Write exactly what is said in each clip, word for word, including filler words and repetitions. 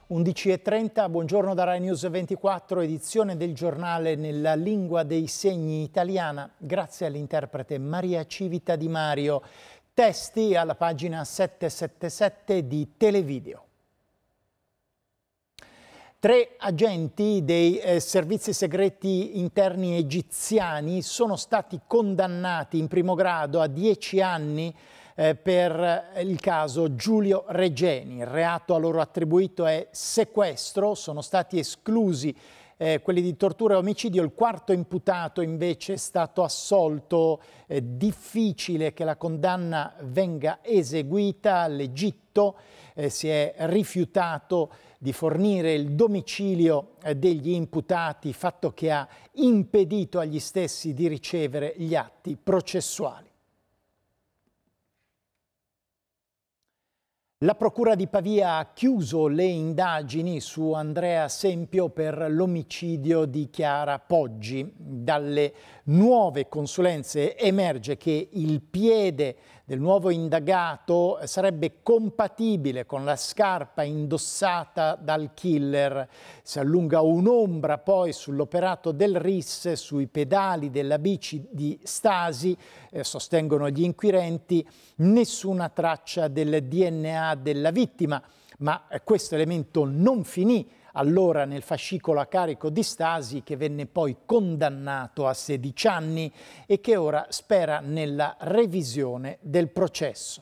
undici e trenta, buongiorno da Rai News ventiquattro, edizione del giornale nella lingua dei segni italiana, grazie all'interprete Maria Civita Di Mario. Testi alla pagina settecentosettantasette di Televideo. Tre agenti dei eh, servizi segreti interni egiziani sono stati condannati in primo grado a dieci anni eh, per il caso Giulio Regeni. Il reato a loro attribuito è sequestro, sono stati esclusi eh, quelli di tortura e omicidio. Il quarto imputato invece è stato assolto. È difficile che la condanna venga eseguita. L'Egitto eh, si è rifiutato di fornire il domicilio degli imputati, fatto che ha impedito agli stessi di ricevere gli atti processuali. La Procura di Pavia ha chiuso le indagini su Andrea Sempio per l'omicidio di Chiara Poggi. Dalle nuove consulenze emerge che il piede del nuovo indagato sarebbe compatibile con la scarpa indossata dal killer. Si allunga un'ombra poi sull'operato del R I S, sui pedali della bici di Stasi, eh, sostengono gli inquirenti, nessuna traccia del D N A della vittima, ma questo elemento non finì allora nel fascicolo a carico di Stasi, che venne poi condannato a sedici anni e che ora spera nella revisione del processo.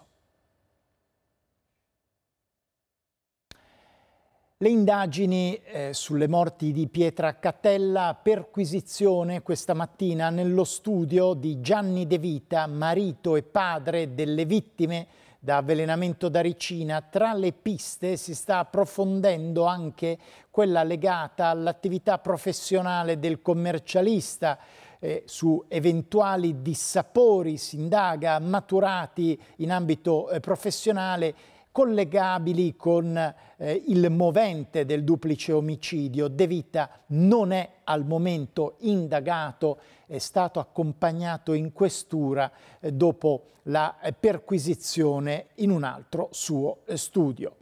Le indagini eh, sulle morti di Pietra Catella, perquisizione questa mattina nello studio di Gianni De Vita, marito e padre delle vittime da avvelenamento da ricina. Tra le piste si sta approfondendo anche quella legata all'attività professionale del commercialista. Eh, su eventuali dissapori si indaga maturati in ambito eh, professionale collegabili con eh, il movente del duplice omicidio. De Vita non è al momento indagato, è stato accompagnato in questura eh, dopo la eh, perquisizione in un altro suo eh, studio.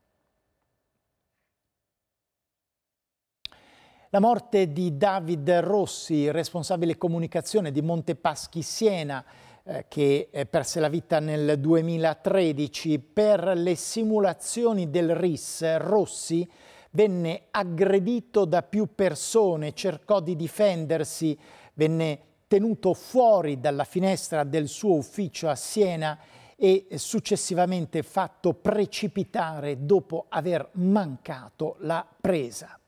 La morte di David Rossi, responsabile comunicazione di Montepaschi Siena, eh, che eh, perse la vita nel duemilatredici. Per le simulazioni del R I S, Rossi venne aggredito da più persone, cercò di difendersi, venne tenuto fuori dalla finestra del suo ufficio a Siena e successivamente fatto precipitare dopo aver mancato la presa.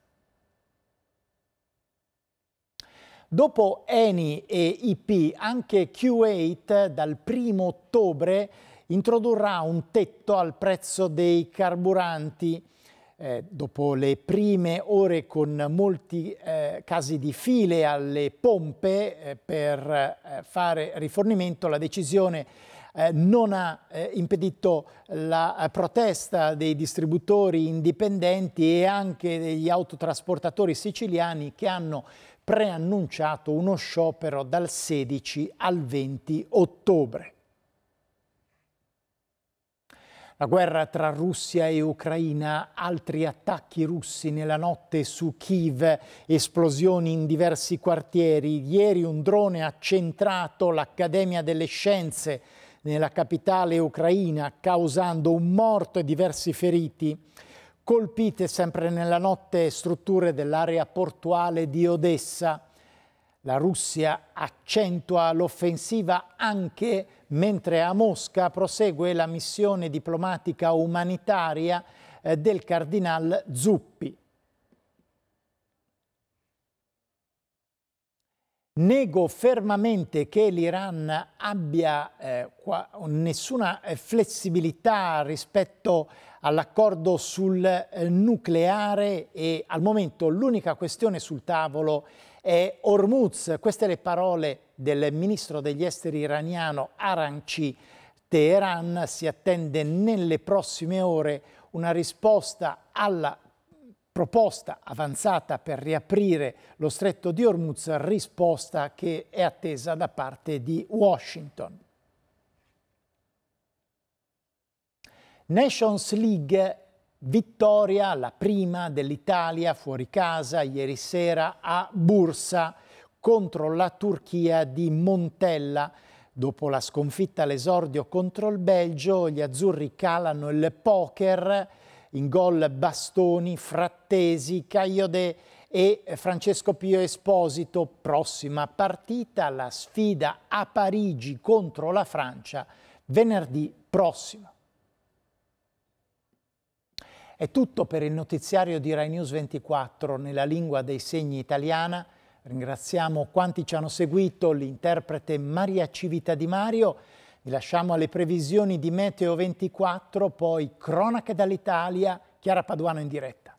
Dopo Eni e I P, anche Q otto dal primo ottobre introdurrà un tetto al prezzo dei carburanti. Eh, dopo le prime ore con molti eh, casi di file alle pompe eh, per eh, fare rifornimento, la decisione eh, non ha eh, impedito la eh, protesta dei distributori indipendenti e anche degli autotrasportatori siciliani, che hanno preannunciato uno sciopero dal sedici al venti ottobre. La guerra tra Russia e Ucraina, altri attacchi russi nella notte su Kiev, esplosioni in diversi quartieri. Ieri un drone ha centrato l'Accademia delle Scienze nella capitale ucraina, causando un morto e diversi feriti. Colpite sempre nella notte strutture dell'area portuale di Odessa. La Russia accentua l'offensiva anche mentre a Mosca prosegue la missione diplomatica umanitaria eh, del cardinal Zuppi. Nego fermamente che l'Iran abbia eh, qua, nessuna flessibilità rispetto all'accordo sul eh, nucleare e al momento l'unica questione sul tavolo è Hormuz. Queste le parole del ministro degli esteri iraniano Aranci. Teheran si attende nelle prossime ore una risposta alla proposta avanzata per riaprire lo stretto di Hormuz, risposta che è attesa da parte di Washington. Nations League Vittoria, la prima dell'Italia fuori casa ieri sera a Bursa contro la Turchia di Montella. Dopo la sconfitta all'esordio contro il Belgio, gli azzurri calano il poker, in gol Bastoni, Frattesi, Cagliode e Francesco Pio Esposito. Prossima partita, la sfida a Parigi contro la Francia, venerdì prossimo. È tutto per il notiziario di Rai News ventiquattro nella lingua dei segni italiana. Ringraziamo quanti ci hanno seguito, l'interprete Maria Civita Di Mario. Vi lasciamo alle previsioni di Meteo ventiquattro, poi cronache dall'Italia, Chiara Paduano in diretta.